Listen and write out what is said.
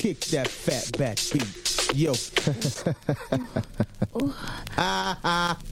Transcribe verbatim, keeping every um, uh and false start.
kick that fat back beat. Yo. Ah, ah.